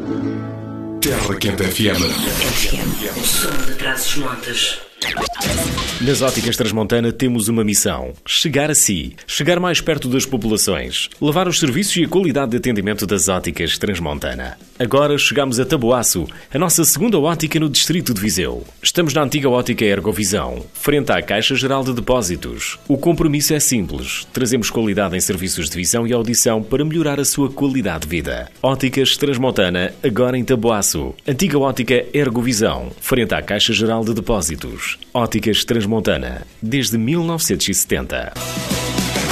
Terra Quente FM. O som de Trás-os-Montes. Nas Óticas Transmontana temos uma missão: chegar a si, chegar mais perto das populações, levar os serviços e a qualidade de atendimento das Óticas Transmontana. Agora chegamos a Taboaço, a nossa segunda ótica no distrito de Viseu. Estamos na antiga ótica Ergovisão, frente à Caixa Geral de Depósitos. O compromisso é simples: trazemos qualidade em serviços de visão e audição para melhorar a sua qualidade de vida. Óticas Transmontana, agora em Taboaço. Antiga ótica Ergovisão, frente à Caixa Geral de Depósitos. Óticas Transmontana, desde 1970.